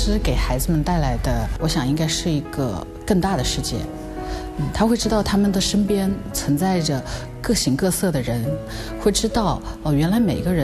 诗给孩子们带来的，我想应该是一个更大的世界。他会知道他们的身边存在着各形各色的人，会知道原来每个人